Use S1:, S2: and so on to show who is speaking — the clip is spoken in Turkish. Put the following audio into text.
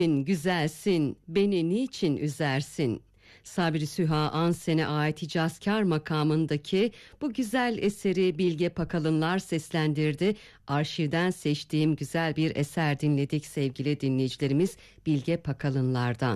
S1: Güzelsin, beni niçin üzersin? Sabri Süha Ansen'e ait Hicazkar makamındaki bu güzel eseri Bilge Pakalınlar seslendirdi. Arşivden seçtiğim güzel bir eser dinledik sevgili dinleyicilerimiz Bilge Pakalınlar'dan.